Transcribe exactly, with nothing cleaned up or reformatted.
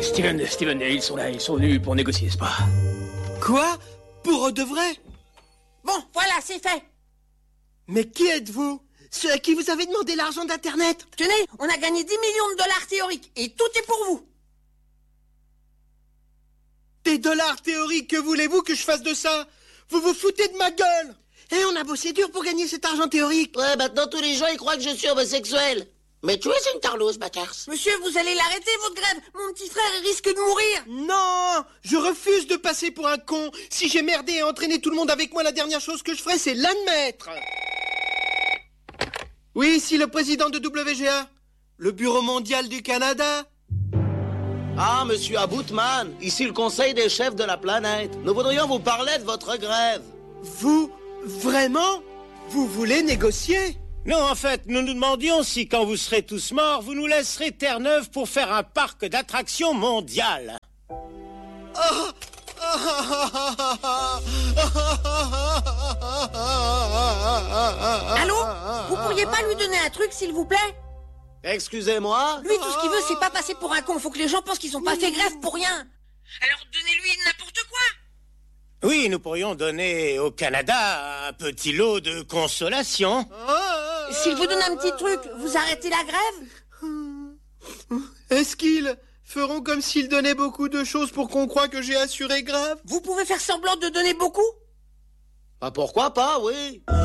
Steven, Steven, ils sont là, ils sont venus pour négocier, c'est pas? Quoi? Pour de vrai? Bon, voilà, c'est fait. Mais qui êtes-vous? Ceux à qui vous avez demandé l'argent d'Internet? Tenez, on a gagné dix millions de dollars théoriques, et tout est pour vous. Des dollars théoriques, que voulez-vous que je fasse de ça? Vous vous foutez de ma gueule! Et on a bossé dur pour gagner cet argent théorique. Ouais, maintenant tous les gens ils croient que je suis homosexuel. Mais tu es une tarlouse, Bacars. Monsieur, vous allez l'arrêter, votre grève. Mon petit frère il risque de mourir. Non, je refuse de passer pour un con. Si j'ai merdé et entraîné tout le monde avec moi, la dernière chose que je ferai, c'est l'admettre. Oui, ici le président de W G A, le Bureau mondial du Canada. Ah, monsieur Aboutman, ici le conseil des chefs de la planète. Nous voudrions vous parler de votre grève. Vous, vraiment? Vous voulez négocier? Non, en fait, nous nous demandions si, quand vous serez tous morts, vous nous laisserez Terre-Neuve pour faire un parc d'attractions mondial. Allô? Vous pourriez pas lui donner un truc, s'il vous plaît? Excusez-moi? Lui, tout ce qu'il veut, c'est pas passer pour un con. Faut que les gens pensent qu'ils ont pas fait grève pour rien. Alors donnez-lui n'importe quoi. Oui, nous pourrions donner au Canada un petit lot de consolation. S'il vous donne un petit truc, vous arrêtez la grève? Est-ce qu'ils feront comme s'ils donnaient beaucoup de choses pour qu'on croie que j'ai assuré grave? Vous pouvez faire semblant de donner beaucoup? Bah pourquoi pas, oui.